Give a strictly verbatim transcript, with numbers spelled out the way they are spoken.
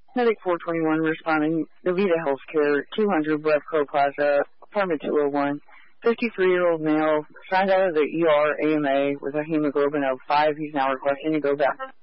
Medic four twenty-one responding, Navita Healthcare, two hundred Brevco Plaza, apartment two oh one. fifty-three-year-old male, signed out of the E R A M A with a hemoglobin of five. He's now requesting to go back.